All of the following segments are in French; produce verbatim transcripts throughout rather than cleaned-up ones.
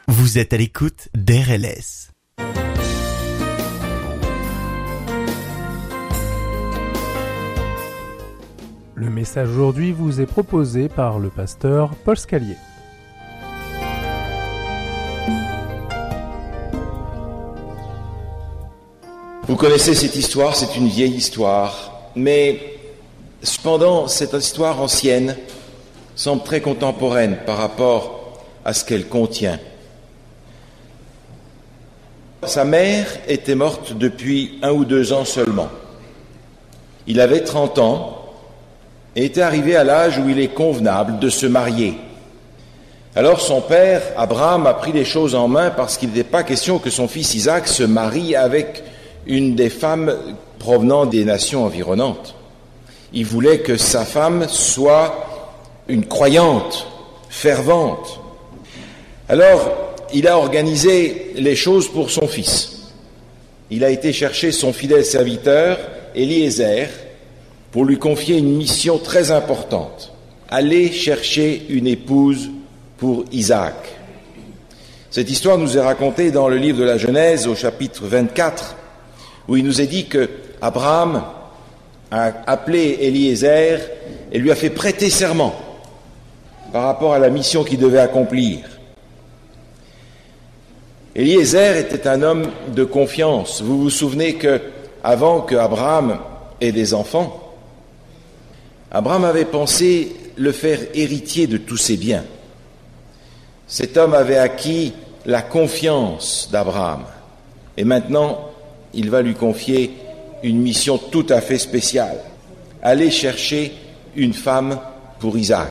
Vous êtes à l'écoute d'R L S. Le message aujourd'hui vous est proposé par le pasteur Paul Scalier. Vous connaissez cette histoire, c'est une vieille histoire, mais cependant cette histoire ancienne semble très contemporaine par rapport à ce qu'elle contient. Sa mère était morte depuis un ou deux ans seulement. Il avait trente ans et était arrivé à l'âge où il est convenable de se marier. Alors son père, Abraham, a pris les choses en main parce qu'il n'était pas question que son fils Isaac se marie avec une des femmes provenant des nations environnantes. Il voulait que sa femme soit une croyante, fervente. Alors, il a organisé les choses pour son fils. Il a été chercher son fidèle serviteur, Eliezer, pour lui confier une mission très importante. Aller chercher une épouse pour Isaac. Cette histoire nous est racontée dans le livre de la Genèse, au chapitre vingt-quatre, où il nous est dit que Abraham a appelé Eliezer et lui a fait prêter serment par rapport à la mission qu'il devait accomplir. Eliezer était un homme de confiance. Vous vous souvenez que, avant que Abraham ait des enfants, Abraham avait pensé le faire héritier de tous ses biens. Cet homme avait acquis la confiance d'Abraham. Et maintenant, il va lui confier une mission tout à fait spéciale. Aller chercher une femme pour Isaac.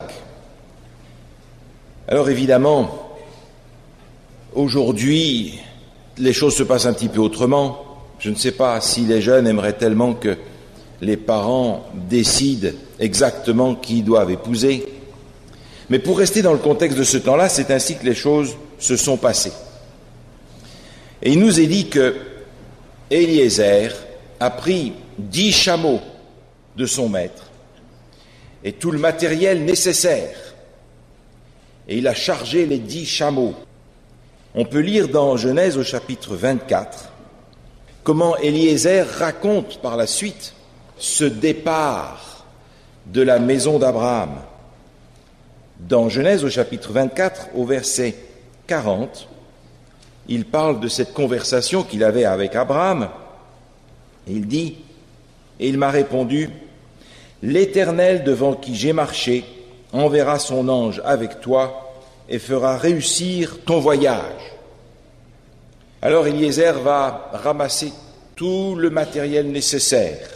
Alors évidemment, aujourd'hui, les choses se passent un petit peu autrement. Je ne sais pas si les jeunes aimeraient tellement que les parents décident exactement qui ils doivent épouser. Mais pour rester dans le contexte de ce temps-là, c'est ainsi que les choses se sont passées. Et il nous est dit que Eliezer a pris dix chameaux de son maître et tout le matériel nécessaire. Et il a chargé les dix chameaux. On peut lire dans Genèse au chapitre vingt-quatre comment Eliezer raconte par la suite ce départ de la maison d'Abraham. Dans Genèse au chapitre vingt-quatre, au verset quarante, il parle de cette conversation qu'il avait avec Abraham. Il dit, « Et il m'a répondu, « L'Éternel devant qui j'ai marché enverra son ange avec toi et fera réussir ton voyage. » Alors Eliezer va ramasser tout le matériel nécessaire.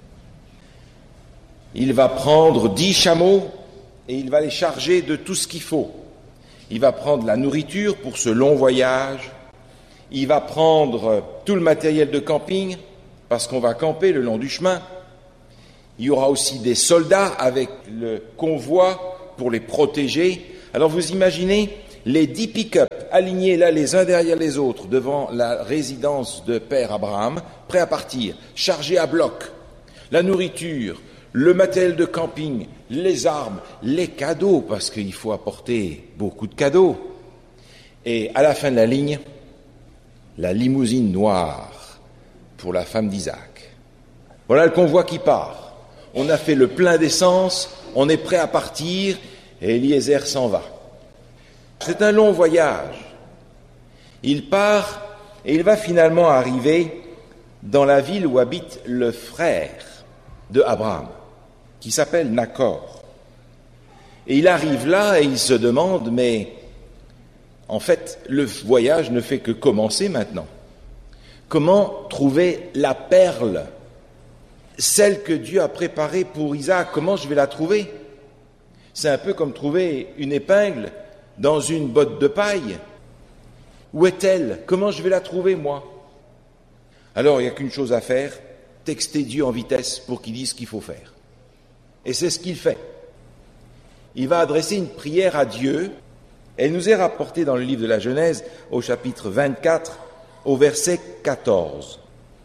Il va prendre dix chameaux et il va les charger de tout ce qu'il faut. Il va prendre la nourriture pour ce long voyage. Il va prendre tout le matériel de camping parce qu'on va camper le long du chemin. Il y aura aussi des soldats avec le convoi pour les protéger. Alors vous imaginez les dix pick-up alignés là les uns derrière les autres devant la résidence de Père Abraham, prêts à partir, chargés à bloc. La nourriture, le matériel de camping, les armes, les cadeaux, parce qu'il faut apporter beaucoup de cadeaux. Et à la fin de la ligne, la limousine noire pour la femme d'Isaac. Voilà le convoi qui part. On a fait le plein d'essence, on est prêt à partir, et Eliezer s'en va. C'est un long voyage. Il part et il va finalement arriver dans la ville où habite le frère de Abraham, qui s'appelle Nachor. Et il arrive là et il se demande, mais en fait, le voyage ne fait que commencer maintenant. Comment trouver la perle, celle que Dieu a préparée pour Isaac? Comment je vais la trouver? C'est un peu comme trouver une épingle dans une botte de paille. Où est-elle? Comment je vais la trouver, moi? Alors, il n'y a qu'une chose à faire, texter Dieu en vitesse pour qu'il dise ce qu'il faut faire. Et c'est ce qu'il fait. Il va adresser une prière à Dieu. Elle nous est rapportée dans le livre de la Genèse, au chapitre vingt-quatre, au verset quatorze.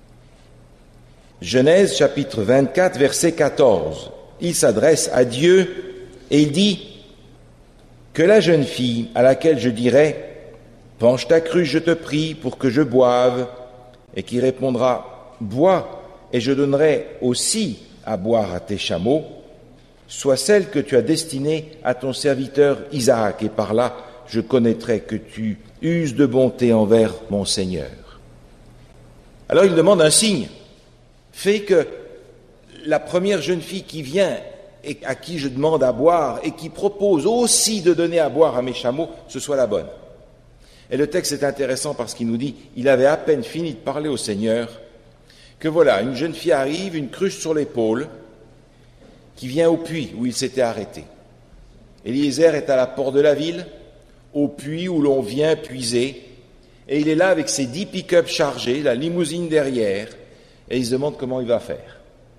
Genèse, chapitre vingt-quatre, verset quatorze. Il s'adresse à Dieu et il dit « Que la jeune fille à laquelle je dirai penche ta cruche, je te prie, pour que je boive. Et qui répondra, bois, et je donnerai aussi à boire à tes chameaux, soit celle que tu as destinée à ton serviteur Isaac, et par là je connaîtrai que tu uses de bonté envers mon Seigneur. Alors il demande un signe, fait que la première jeune fille qui vient et à qui je demande à boire et qui propose aussi de donner à boire à mes chameaux, ce soit la bonne. Et le texte est intéressant parce qu'il nous dit, il avait à peine fini de parler au Seigneur, que voilà, une jeune fille arrive, une cruche sur l'épaule, qui vient au puits où il s'était arrêté. Eliezer est à la porte de la ville, au puits où l'on vient puiser, et il est là avec ses dix pick-up chargés, la limousine derrière, et il se demande comment il va faire.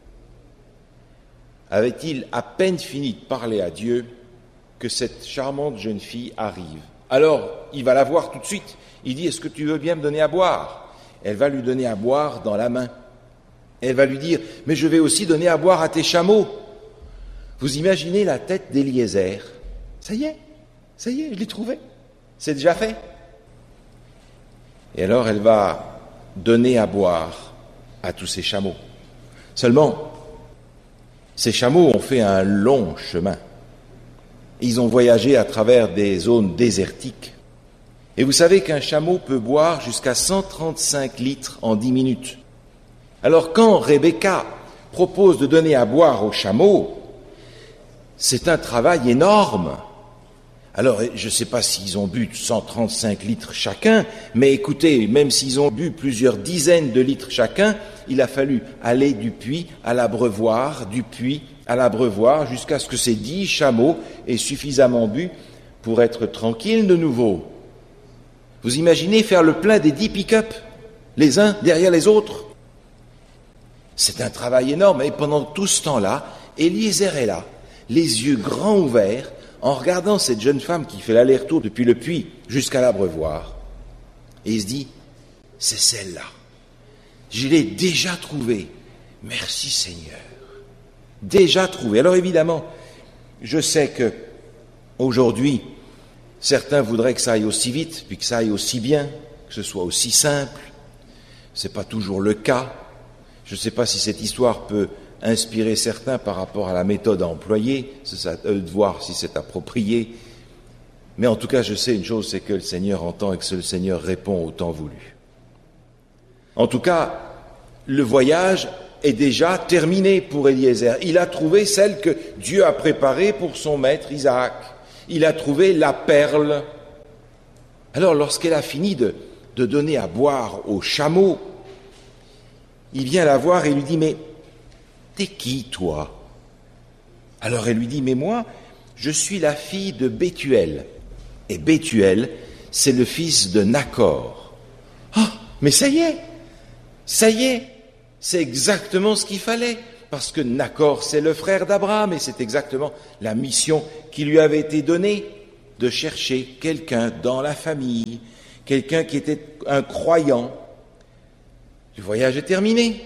Avait-il à peine fini de parler à Dieu que cette charmante jeune fille arrive. Alors, il va la voir tout de suite. Il dit, est-ce que tu veux bien me donner à boire ? Elle va lui donner à boire dans la main. Elle va lui dire, mais je vais aussi donner à boire à tes chameaux. Vous imaginez la tête d'Eliezer ? Ça y est, ça y est, je l'ai trouvé. C'est déjà fait. Et alors, elle va donner à boire à tous ces chameaux. Seulement, ces chameaux ont fait un long chemin. Ils ont voyagé à travers des zones désertiques. Et vous savez qu'un chameau peut boire jusqu'à cent trente-cinq litres en dix minutes. Alors quand Rebecca propose de donner à boire aux chameaux, c'est un travail énorme. Alors je ne sais pas s'ils ont bu cent trente-cinq litres chacun, mais écoutez, même s'ils ont bu plusieurs dizaines de litres chacun, il a fallu aller du puits à l'abreuvoir, du puits à l'abreuvoir, jusqu'à ce que ces dix chameaux aient suffisamment bu pour être tranquilles de nouveau. Vous imaginez faire le plein des dix pick-up, les uns derrière les autres ? C'est un travail énorme, et pendant tout ce temps-là, Eliezer est là, les yeux grands ouverts, en regardant cette jeune femme qui fait l'aller-retour depuis le puits jusqu'à l'abreuvoir. Et il se dit, c'est celle-là. Je l'ai déjà trouvée. Merci Seigneur. Déjà trouvée. Alors évidemment, je sais que aujourd'hui, certains voudraient que ça aille aussi vite, puis que ça aille aussi bien, que ce soit aussi simple. C'est pas toujours le cas. Je ne sais pas si cette histoire peut inspirer certains par rapport à la méthode à employer, c'est à eux de voir si c'est approprié. Mais en tout cas, je sais une chose, c'est que le Seigneur entend et que le Seigneur répond au temps voulu. En tout cas, le voyage est déjà terminé pour Eliezer. Il a trouvé celle que Dieu a préparée pour son maître Isaac. Il a trouvé la perle. Alors, lorsqu'elle a fini de, de donner à boire aux chameaux, il vient la voir et lui dit, mais t'es qui, toi ? Alors elle lui dit, mais moi, je suis la fille de Bethuel. Et Bethuel, c'est le fils de Nachor. Ah, oh, mais ça y est, ça y est, c'est exactement ce qu'il fallait. Parce que Nachor, c'est le frère d'Abraham, et c'est exactement la mission qui lui avait été donnée, de chercher quelqu'un dans la famille, quelqu'un qui était un croyant. Le voyage est terminé.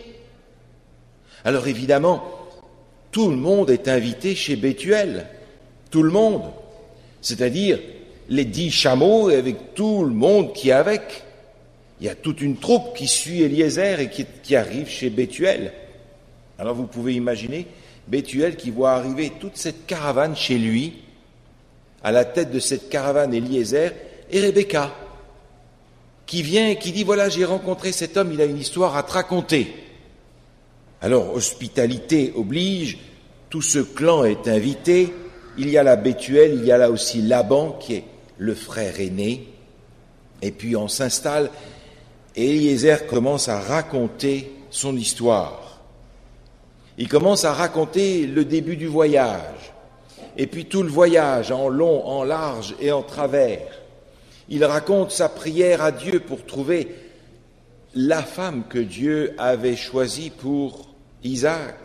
Alors évidemment, tout le monde est invité chez Bethuel. Tout le monde. C'est-à-dire les dix chameaux et avec tout le monde qui est avec. Il y a toute une troupe qui suit Eliezer et qui, qui arrive chez Bethuel. Alors vous pouvez imaginer Bethuel qui voit arriver toute cette caravane chez lui. À la tête de cette caravane, Eliezer et Rebecca, qui vient et qui dit, voilà, j'ai rencontré cet homme, il a une histoire à te raconter. Alors, hospitalité oblige, tout ce clan est invité, il y a là Bethuel, il y a là aussi Laban, qui est le frère aîné, et puis on s'installe, et Eliezer commence à raconter son histoire. Il commence à raconter le début du voyage, et puis tout le voyage, en long, en large et en travers. Il raconte sa prière à Dieu pour trouver la femme que Dieu avait choisie pour Isaac.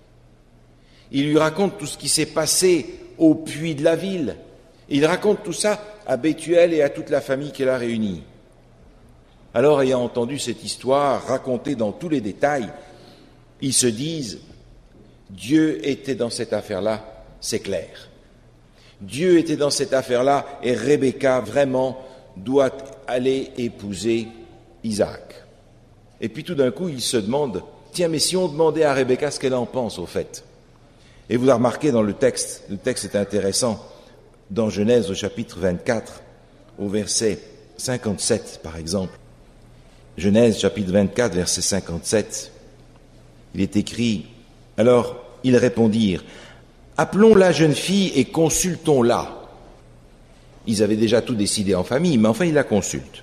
Il lui raconte tout ce qui s'est passé au puits de la ville. Il raconte tout ça à Bethuel et à toute la famille qu'elle a réunie. Alors, ayant entendu cette histoire racontée dans tous les détails, ils se disent, Dieu était dans cette affaire-là, c'est clair. Dieu était dans cette affaire-là et Rebecca, vraiment, doit allait épouser Isaac. Et puis tout d'un coup, il se demande, tiens, mais si on demandait à Rebecca ce qu'elle en pense au fait? Et vous avez remarqué dans le texte, le texte est intéressant, dans Genèse au chapitre vingt-quatre, au verset cinquante-sept par exemple. Genèse chapitre vingt-quatre, verset cinquante-sept, il est écrit, alors ils répondirent, appelons la jeune fille et consultons-la. Ils avaient déjà tout décidé en famille, mais enfin ils la consultent.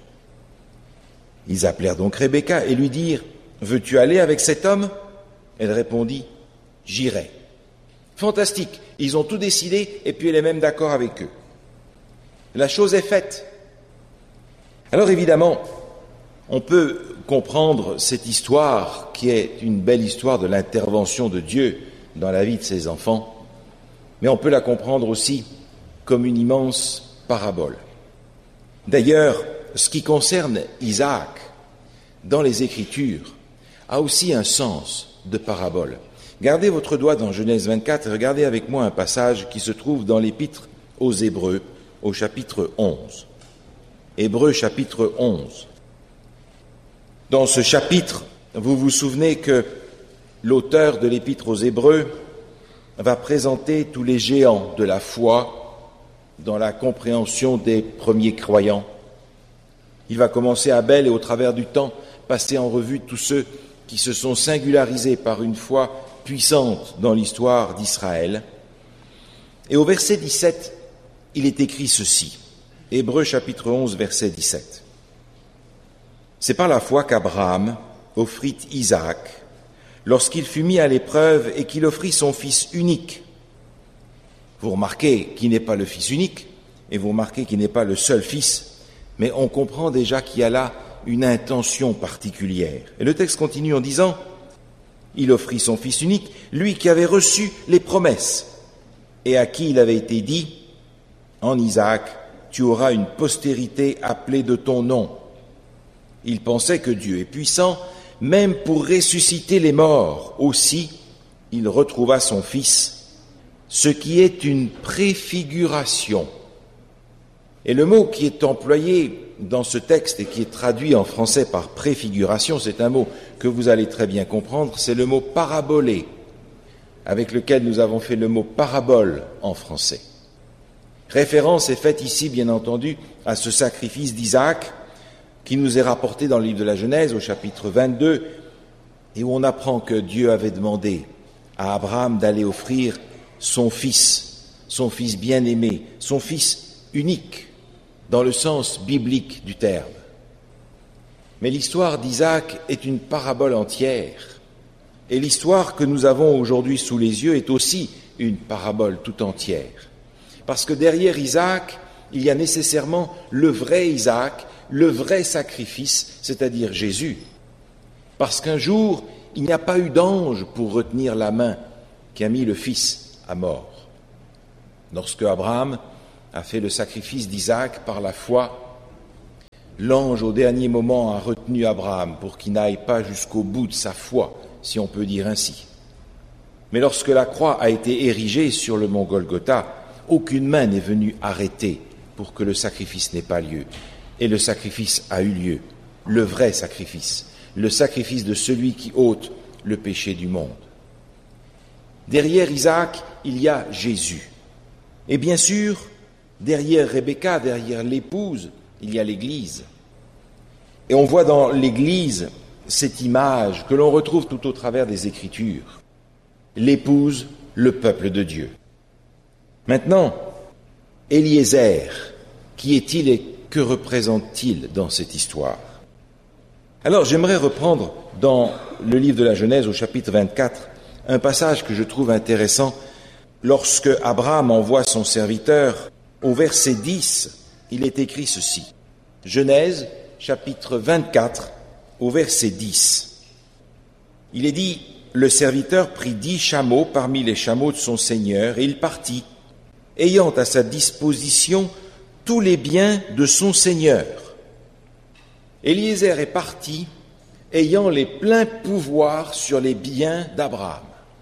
Ils appelèrent donc Rebecca et lui dirent, veux-tu aller avec cet homme? Elle répondit, j'irai. Fantastique, ils ont tout décidé et puis elle est même d'accord avec eux. La chose est faite. Alors évidemment, on peut comprendre cette histoire qui est une belle histoire de l'intervention de Dieu dans la vie de ses enfants, mais on peut la comprendre aussi comme une immense parabole. D'ailleurs, ce qui concerne Isaac dans les Écritures a aussi un sens de parabole. Gardez votre doigt dans Genèse vingt-quatre et regardez avec moi un passage qui se trouve dans l'Épître aux Hébreux, au chapitre onze. Hébreux chapitre onze. Dans ce chapitre, vous vous souvenez que l'auteur de l'Épître aux Hébreux va présenter tous les géants de la foi dans la compréhension des premiers croyants. Il va commencer à Abel et au travers du temps passer en revue tous ceux qui se sont singularisés par une foi puissante dans l'histoire d'Israël. Et au verset dix-sept, il est écrit ceci, Hébreux chapitre onze, verset dix-sept. C'est par la foi qu'Abraham offrit Isaac lorsqu'il fut mis à l'épreuve et qu'il offrit son fils unique. Vous remarquez qu'il n'est pas le fils unique et vous remarquez qu'il n'est pas le seul fils, mais on comprend déjà qu'il y a là une intention particulière. Et le texte continue en disant, il offrit son fils unique, lui qui avait reçu les promesses et à qui il avait été dit, en Isaac, tu auras une postérité appelée de ton nom. Il pensait que Dieu est puissant, même pour ressusciter les morts. Aussi, il retrouva son fils, ce qui est une préfiguration. Et le mot qui est employé dans ce texte et qui est traduit en français par préfiguration, c'est un mot que vous allez très bien comprendre, c'est le mot parabolé, avec lequel nous avons fait le mot parabole en français. Référence est faite ici, bien entendu, à ce sacrifice d'Isaac qui nous est rapporté dans le livre de la Genèse au chapitre vingt-deux et où on apprend que Dieu avait demandé à Abraham d'aller offrir son fils, son fils bien-aimé, son fils unique, dans le sens biblique du terme. Mais l'histoire d'Isaac est une parabole entière, et l'histoire que nous avons aujourd'hui sous les yeux est aussi une parabole tout entière. Parce que derrière Isaac, il y a nécessairement le vrai Isaac, le vrai sacrifice, c'est-à-dire Jésus. Parce qu'un jour, il n'y a pas eu d'ange pour retenir la main qui a mis le fils à mort. Lorsque Abraham a fait le sacrifice d'Isaac par la foi, l'ange au dernier moment a retenu Abraham pour qu'il n'aille pas jusqu'au bout de sa foi, si on peut dire ainsi. Mais lorsque la croix a été érigée sur le mont Golgotha, aucune main n'est venue arrêter pour que le sacrifice n'ait pas lieu. Et le sacrifice a eu lieu, le vrai sacrifice, le sacrifice de celui qui ôte le péché du monde. Derrière Isaac, il y a Jésus. Et bien sûr, derrière Rebecca, derrière l'épouse, il y a l'Église. Et on voit dans l'Église cette image que l'on retrouve tout au travers des Écritures. L'épouse, le peuple de Dieu. Maintenant, Éliézer, qui est-il et que représente-t-il dans cette histoire? Alors j'aimerais reprendre dans le livre de la Genèse au chapitre vingt-quatre un passage que je trouve intéressant. Lorsque Abraham envoie son serviteur, au verset dix, il est écrit ceci. Genèse chapitre vingt-quatre au verset dix. Il est dit, le serviteur prit dix chameaux parmi les chameaux de son seigneur et il partit, ayant à sa disposition tous les biens de son seigneur. Éliézer est parti, ayant les pleins pouvoirs sur les biens d'Abraham.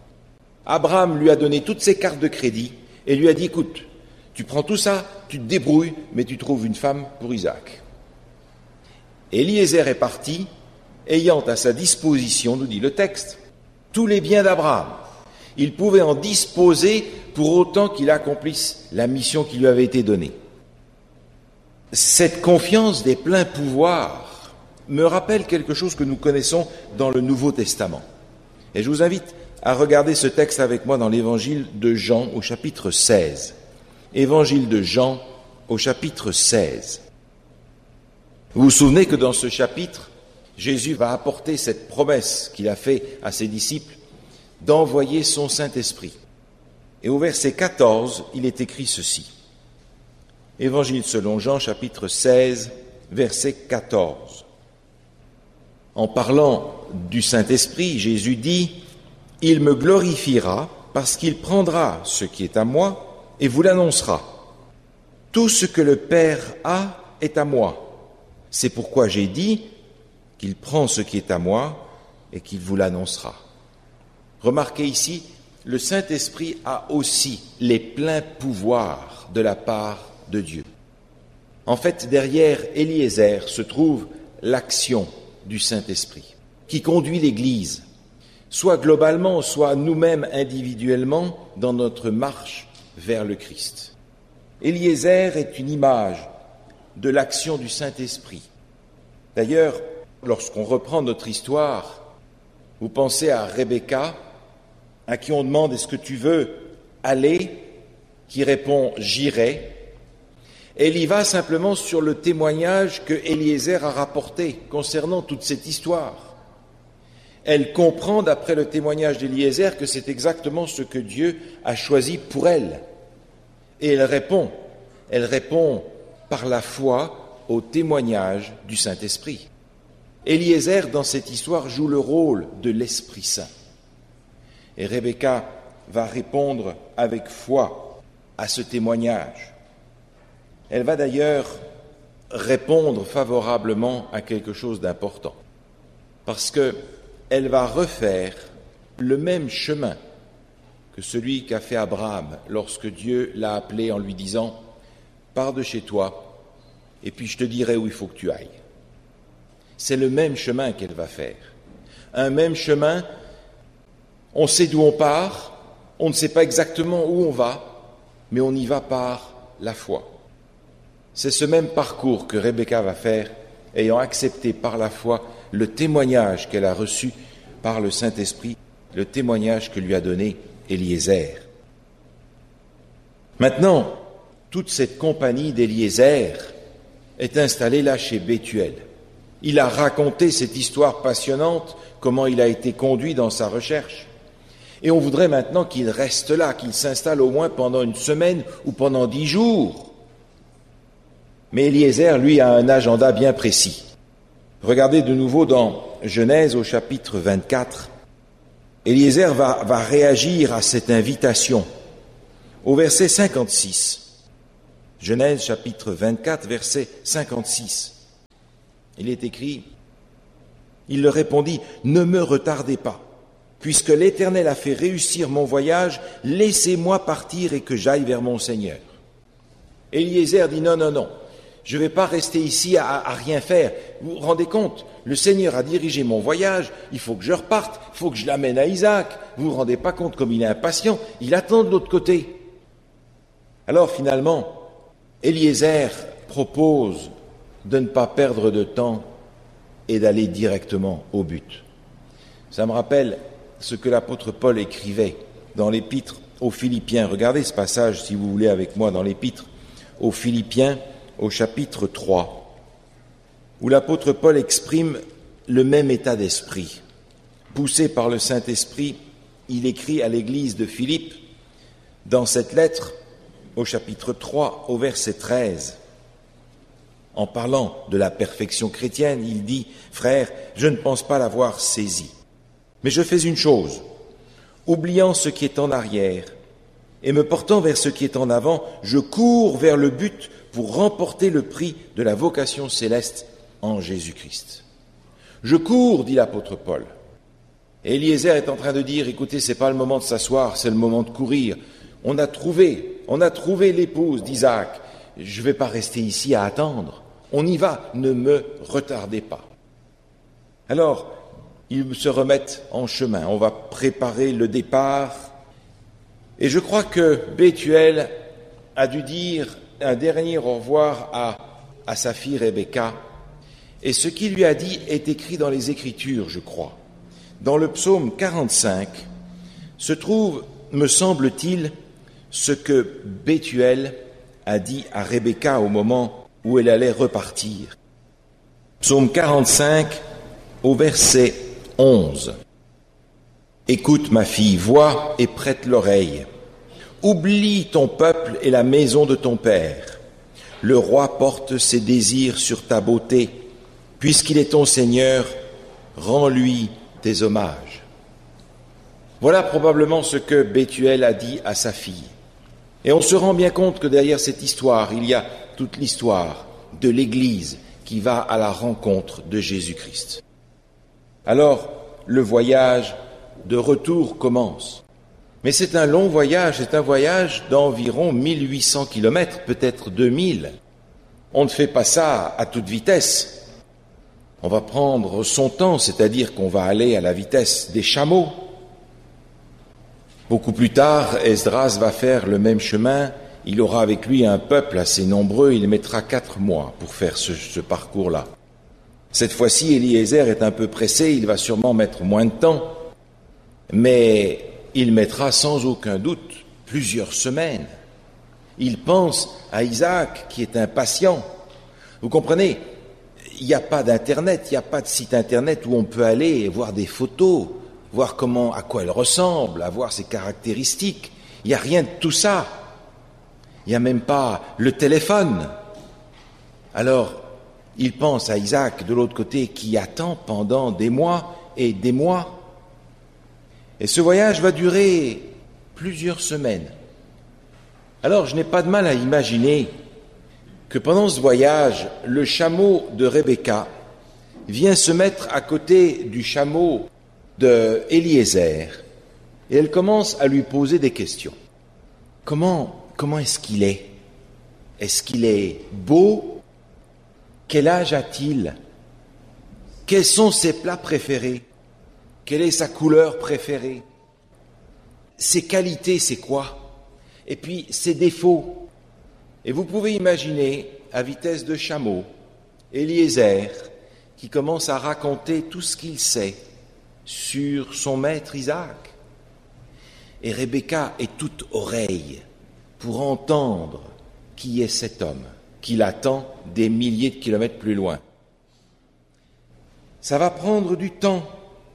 Abraham lui a donné toutes ses cartes de crédit et lui a dit, écoute, tu prends tout ça, tu te débrouilles, mais tu trouves une femme pour Isaac. Éliézer est parti, ayant à sa disposition, nous dit le texte, tous les biens d'Abraham. Il pouvait en disposer pour autant qu'il accomplisse la mission qui lui avait été donnée. Cette confiance des pleins pouvoirs me rappelle quelque chose que nous connaissons dans le Nouveau Testament. Et je vous invite à regarder ce texte avec moi dans l'Évangile de Jean au chapitre seize. Évangile de Jean au chapitre seize. Vous vous souvenez que dans ce chapitre, Jésus va apporter cette promesse qu'il a faite à ses disciples d'envoyer son Saint-Esprit. Et au verset quatorze, il est écrit ceci. Évangile selon Jean, chapitre seize, verset quatorze. En parlant du Saint-Esprit, Jésus dit « Il me glorifiera parce qu'il prendra ce qui est à moi et vous l'annoncera. Tout ce que le Père a est à moi. C'est pourquoi j'ai dit qu'il prend ce qui est à moi et qu'il vous l'annoncera. » Remarquez ici, le Saint-Esprit a aussi les pleins pouvoirs de la part de Dieu. En fait, derrière Éliézer se trouve l'action du Saint-Esprit qui conduit l'Église, soit globalement, soit nous-mêmes individuellement, dans notre marche vers le Christ. Éliézer est une image de l'action du Saint-Esprit. D'ailleurs, lorsqu'on reprend notre histoire, vous pensez à Rebecca, à qui on demande « Est-ce que tu veux aller ?» qui répond « J'irai ». Elle y va simplement sur le témoignage que Éliézer a rapporté concernant toute cette histoire. Elle comprend, d'après le témoignage d'Éliézer, que c'est exactement ce que Dieu a choisi pour elle. Et elle répond, elle répond par la foi au témoignage du Saint-Esprit. Éliézer, dans cette histoire, joue le rôle de l'Esprit Saint. Et Rebecca va répondre avec foi à ce témoignage. Elle va d'ailleurs répondre favorablement à quelque chose d'important, parce qu'elle va refaire le même chemin que celui qu'a fait Abraham lorsque Dieu l'a appelé en lui disant « Pars de chez toi, et puis je te dirai où il faut que tu ailles. » C'est le même chemin qu'elle va faire. Un même chemin, on sait d'où on part, on ne sait pas exactement où on va, mais on y va par la foi. C'est ce même parcours que Rebecca va faire, ayant accepté par la foi le témoignage qu'elle a reçu par le Saint-Esprit, le témoignage que lui a donné Éliézer. Maintenant, toute cette compagnie d'Éliézer est installée là chez Bethuel. Il a raconté cette histoire passionnante, comment il a été conduit dans sa recherche. Et on voudrait maintenant qu'il reste là, qu'il s'installe au moins pendant une semaine ou pendant dix jours. Mais Éliézer, lui, a un agenda bien précis. Regardez de nouveau dans Genèse au chapitre vingt-quatre. Éliézer va, va réagir à cette invitation. Au verset cinquante-six. Genèse chapitre vingt-quatre, verset cinquante-six. Il est écrit, il leur répondit, « Ne me retardez pas. Puisque l'Éternel a fait réussir mon voyage, laissez-moi partir et que j'aille vers mon Seigneur. » Éliézer dit, « Non, non, non. Je ne vais pas rester ici à, à rien faire. Vous vous rendez compte, le Seigneur a dirigé mon voyage, il faut que je reparte, il faut que je l'amène à Isaac. Vous ne vous rendez pas compte comme il est impatient, il attend de l'autre côté. » Alors finalement, Éliézer propose de ne pas perdre de temps et d'aller directement au but. Ça me rappelle ce que l'apôtre Paul écrivait dans l'épître aux Philippiens. Regardez ce passage, si vous voulez, avec moi, dans l'épître aux Philippiens, au chapitre trois, où l'apôtre Paul exprime le même état d'esprit. Poussé par le Saint-Esprit, il écrit à l'église de Philippe, dans cette lettre, au chapitre trois, au verset treize, en parlant de la perfection chrétienne, il dit « Frères, je ne pense pas l'avoir saisi, mais je fais une chose, oubliant ce qui est en arrière et me portant vers ce qui est en avant, je cours vers le but pour remporter le prix de la vocation céleste en Jésus-Christ. » Je cours, dit l'apôtre Paul. Et Éliézer est en train de dire, écoutez, c'est pas le moment de s'asseoir, c'est le moment de courir. On a trouvé, on a trouvé l'épouse d'Isaac. Je ne vais pas rester ici à attendre. On y va, ne me retardez pas. Alors, ils se remettent en chemin. On va préparer le départ. Et je crois que Bethuel a dû dire un dernier au revoir à, à sa fille Rebecca. Et ce qu'il lui a dit est écrit dans les Écritures, je crois. Dans le psaume quarante-cinq se trouve, me semble-t-il, ce que Bethuel a dit à Rebecca au moment où elle allait repartir. Psaume quarante-cinq, au verset onze. « Écoute, ma fille, vois et prête l'oreille. Oublie ton peuple et la maison de ton père. Le roi porte ses désirs sur ta beauté. Puisqu'il est ton Seigneur, rends-lui tes hommages. » Voilà probablement ce que Bethuel a dit à sa fille. Et on se rend bien compte que derrière cette histoire, il y a toute l'histoire de l'Église qui va à la rencontre de Jésus-Christ. Alors, le voyage de retour commence. Mais c'est un long voyage, c'est un voyage d'environ mille huit cents kilomètres, peut-être deux mille. On ne fait pas ça à toute vitesse. On va prendre son temps, c'est-à-dire qu'on va aller à la vitesse des chameaux. Beaucoup plus tard, Esdras va faire le même chemin. Il aura avec lui un peuple assez nombreux. Il mettra quatre mois pour faire ce, ce parcours-là. Cette fois-ci, Eliezer est un peu pressé. Il va sûrement mettre moins de temps. Mais il mettra sans aucun doute plusieurs semaines. Il pense à Isaac qui est impatient. Vous comprenez ? Il n'y a pas d'internet, il n'y a pas de site internet où on peut aller voir des photos, voir comment, à quoi elle ressemble, avoir ses caractéristiques. Il n'y a rien de tout ça. Il n'y a même pas le téléphone. Alors, il pense à Isaac de l'autre côté qui attend pendant des mois et des mois. Et ce voyage va durer plusieurs semaines. Alors, je n'ai pas de mal à imaginer que pendant ce voyage, le chameau de Rebecca vient se mettre à côté du chameau de Eliezer et elle commence à lui poser des questions. Comment, comment est-ce qu'il est ? Est-ce qu'il est beau ? Quel âge a-t-il ? Quels sont ses plats préférés ? Quelle est sa couleur préférée ? Ses qualités, c'est quoi ? Et puis ses défauts. Et vous pouvez imaginer, à vitesse de chameau, Eliezer qui commence à raconter tout ce qu'il sait sur son maître Isaac. Et Rebecca est toute oreille pour entendre qui est cet homme qui l'attend des milliers de kilomètres plus loin. Ça va prendre du temps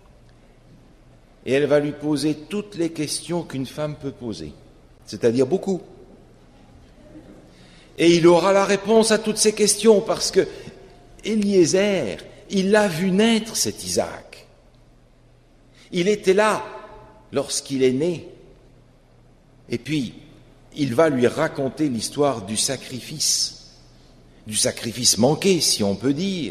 et elle va lui poser toutes les questions qu'une femme peut poser, c'est-à-dire beaucoup. Et il aura la réponse à toutes ces questions parce que Eliezer, il l'a vu naître cet Isaac. Il était là lorsqu'il est né. Et puis, il va lui raconter l'histoire du sacrifice, du sacrifice manqué, si on peut dire,